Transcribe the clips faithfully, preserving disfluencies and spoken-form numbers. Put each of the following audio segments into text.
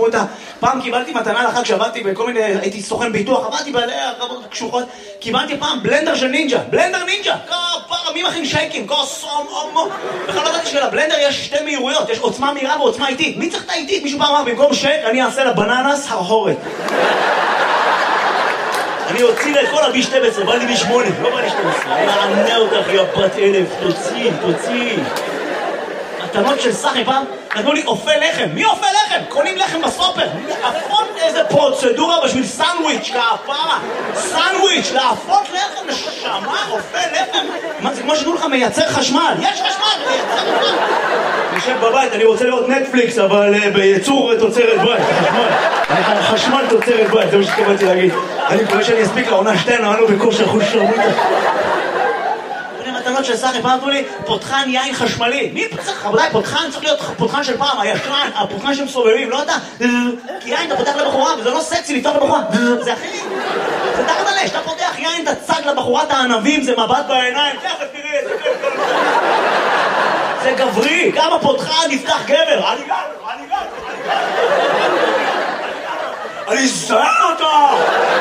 כמו את ה... פעם קיבלתי מתנה לחג שעבדתי בכל מיני... הייתי סוכן ביטוח, עבדתי בעלי הרבות קשוחות. קיבלתי פעם בלנדר של נינג'ה. בלנדר נינג'ה! כפרה, מי מכין שייקים? כוסום, אומו. בכלל לא ידעתי שלבלנדר יש שתי מהירויות. יש עוצמה מהירה ועוצמה איטית. מי צריך את האיטית? מישהו פעם אמר, במקום שייק, אני אעשה לבננס הרהורת. אני אוציא לה את כל ה-בי שתים עשרה, בא לי בי שמונה, לא בא לי שתים עשרה. אני אענה אותך, יא בת אלף, תוציא, תוציא. מתנות של סחי פעם, נתנו לי אופה לחם. מי אופה לחם? קונים לחם בסופר. לאפות איזה פרוצדורה בשביל סנדוויץ', כפרה. סנדוויץ', לאפות לחם, נשמה, אופה לחם. מה, זה כמו שתנו לך מייצר חשמל. יש חשמל, מייצר חשמל. אני יושב בבית, אני רוצה לראות נטפליקס, אבל בייצור תוצרת בית, חשמל. אני חשמל תוצרת בית, זה מה שתקבלתי להגיד. אני מקווה שאני אספיק לעונה שתיים, אנו בכושר חוש שרמוטה. מתנות של סחי, פעם אמרו לי, פותחן יין חשמלי. מי צריך? חבר'ה, פותחן צריך להיות פותחן של פעם, הישן, הפותחן שמסובבים, לא אתה. כי יין אתה פותח לבחורה, וזה לא סקסי לפתוח לבחורה. זה אחי. זה תחת עלי, שאתה פותח יין, אתה צג לבחורת הענבים, זה מבט בעיניים. ככה, תראה, זה כיף. זה גברי, גם הפותחן יפתח גבר. אני גר, אני גר, אני גר. אני זהר אותו!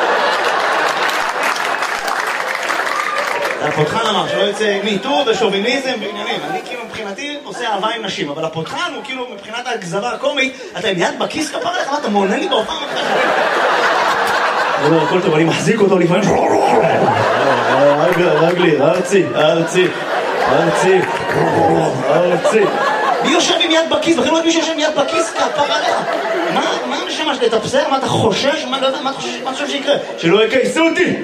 הפותחן אמר שלא יוצא מיטור ושוביניזם ועניינים. אני כאילו מבחינתי עושה אהבה עם נשים, אבל הפותחן הוא כאילו מבחינת הגזרה הקומית, אתה עם יד בכיס כפר עליך, מה אתה מעונה לי בהופעה? לא, הכל טוב, אני מחזיק אותו לפעמים. רגלי, ארצי, ארצי, ארצי, ארצי. מי יושב עם יד בכיס? בכלל לא יודעת מי שיושב עם יד בכיס כפר עליך. מה המשמש לתפסר? מה אתה חושש? מה אתה חושב שיקרה? שלא יקייסו אותי!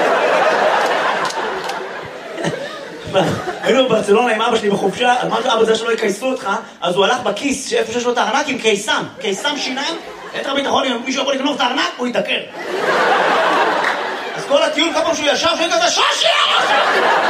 היינו בברצלונה עם אבא שלי בחופשה, אמרתי אבא זה שלא יקייסו אותך, אז הוא הלך בכיס שאיפה שיש לו את הארנק עם קיסם, קיסם שיניים, יתר ביטחון, אם מישהו יכול לגנוב את הארנק, הוא יתעקר. אז כל הטיול כמה שהוא ישר, שהוא כזה שושי!